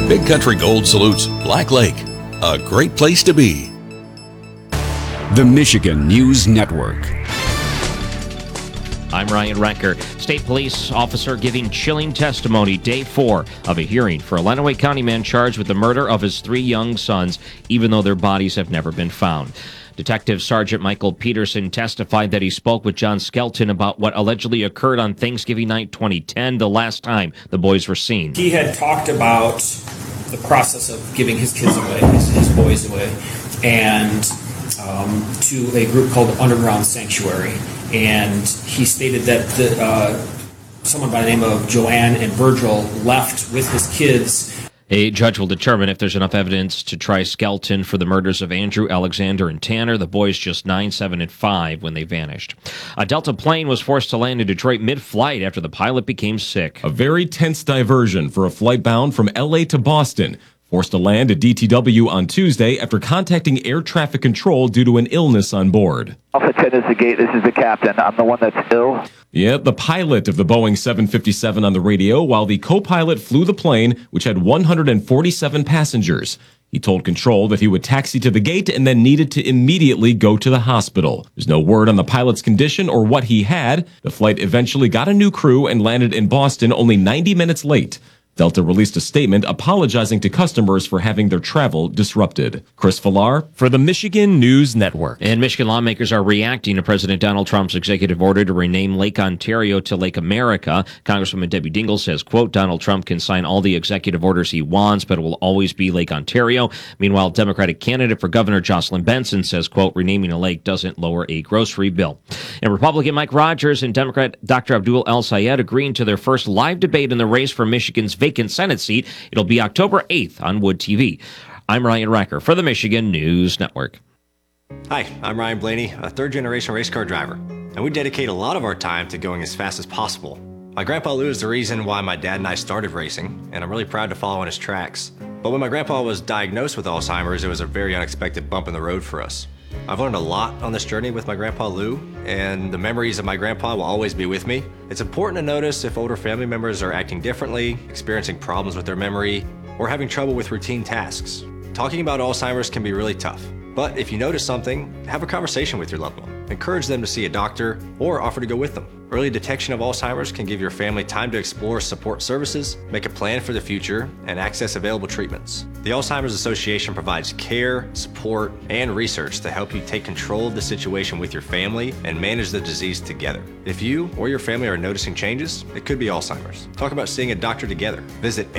Big Country Gold salutes Black Lake, a great place to be. The Michigan News Network. I'm Ryan Recker. State police officer giving chilling testimony day 4 of a hearing for a Lenawee County man charged with the murder of his 3 young sons, even though their bodies have never been found. Detective Sergeant Michael Peterson testified that he spoke with John Skelton about what allegedly occurred on Thanksgiving night 2010, the last time the boys were seen. He had talked about the process of giving his kids away, his boys away, and to a group called Underground Sanctuary. And he stated that someone by the name of Joanne and Virgil left with his kids. A judge will determine if there's enough evidence to try Skelton for the murders of Andrew, Alexander, and Tanner, the boys just 9, 7, and 5 when they vanished. A Delta plane was forced to land in Detroit mid-flight after the pilot became sick. A very tense diversion for a flight bound from L.A. to Boston. Forced to land at DTW on Tuesday after contacting air traffic control due to an illness on board. Alpha 10 is the gate. This is the captain. I'm the one that's ill. Yeah, the pilot of the Boeing 757 on the radio, while the co-pilot flew the plane, which had 147 passengers. He told control that he would taxi to the gate and then needed to immediately go to the hospital. There's no word on the pilot's condition or what he had. The flight eventually got a new crew and landed in Boston only 90 minutes late. Delta released a statement apologizing to customers for having their travel disrupted. Chris Villar for the Michigan News Network. And Michigan lawmakers are reacting to President Donald Trump's executive order to rename Lake Ontario to Lake America. Congresswoman Debbie Dingell says, quote, Donald Trump can sign all the executive orders he wants, but it will always be Lake Ontario. Meanwhile, Democratic candidate for governor Jocelyn Benson says, quote, renaming a lake doesn't lower a grocery bill. And Republican Mike Rogers and Democrat Dr. Abdul El-Sayed agreeing to their first live debate in the race for Michigan's vacant Senate seat. It'll be October 8th on Wood TV. I'm Ryan Recker for the Michigan News Network. Hi, I'm Ryan Blaney, a third-generation race car driver, and we dedicate a lot of our time to going as fast as possible. My grandpa Lou is the reason why my dad and I started racing, and I'm really proud to follow in his tracks. But when my grandpa was diagnosed with Alzheimer's, it was a very unexpected bump in the road for us. I've learned a lot on this journey with my grandpa Lou, and the memories of my grandpa will always be with me. It's important to notice if older family members are acting differently, experiencing problems with their memory, or having trouble with routine tasks. Talking about Alzheimer's can be really tough, but if you notice something, have a conversation with your loved one. Encourage them to see a doctor or offer to go with them. Early detection of Alzheimer's can give your family time to explore support services, make a plan for the future, and access available treatments. The Alzheimer's Association provides care, support, and research to help you take control of the situation with your family and manage the disease together. If you or your family are noticing changes, it could be Alzheimer's. Talk about seeing a doctor together. Visit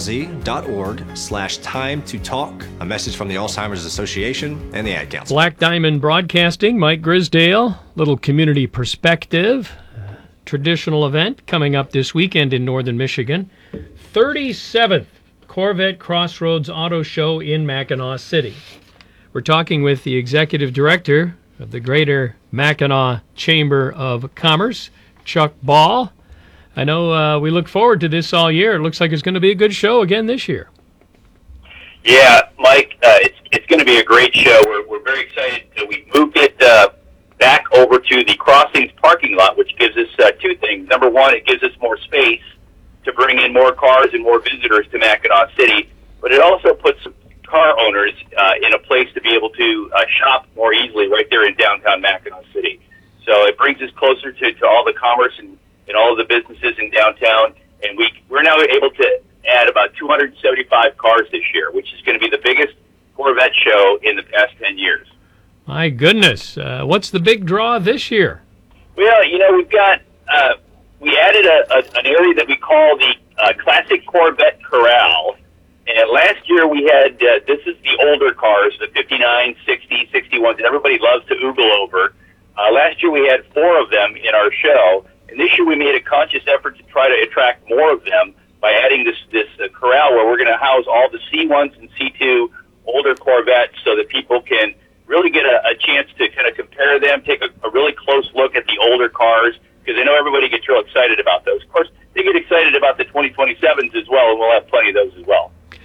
alz.org/time to talk. A message from the Alzheimer's Association and the Ad Council. Black Diamond Broadcasting, Mike Grisdale, little community perspective. Traditional event coming up this weekend in northern Michigan. 37th Corvette Crossroads Auto Show in Mackinac City. We're talking with the executive director of the Greater Mackinac Chamber of Commerce, Chuck Ball. I know we look forward to this all year. It looks like it's going to be a good show again this year. Yeah, Mike, it's going to be a great show. We're very excited. We moved it back over to the Crossings parking lot, which gives us 2 things. Number one, it gives us more space to bring in more cars and more visitors to Mackinac City, but it also puts car owners in a place to be able to shop more easily right there in downtown Mackinac City. So it brings us closer to all the commerce and all of the businesses in downtown, and we're now able to add about 275 cars this year, which is going to be the biggest Corvette show in the past 10 years. My goodness. What's the big draw this year? Well, we've got, we added an area that we call the Classic Corvette Corral. And last year we had, this is the older cars, the 59, 60, 61s, and everybody loves to oogle over. Last year we had 4 of them in our show. And this year we made a conscious effort to try to attract more of them by adding this corral where we're going to house all the C1s and C2 older Corvettes so that people can really get a chance to kind of compare them, take a really close look at the older cars, because I know everybody gets real excited about those. Of course, they get excited about the 2027s as well, and we'll have plenty of those as well.